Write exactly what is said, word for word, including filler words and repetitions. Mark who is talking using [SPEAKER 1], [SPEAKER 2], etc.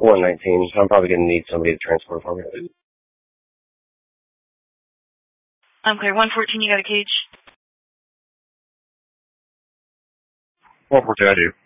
[SPEAKER 1] one nineteen. I'm probably going to need somebody to transport for me.
[SPEAKER 2] I'm clear. one fourteen, you got a cage?
[SPEAKER 1] one fourteen, I do.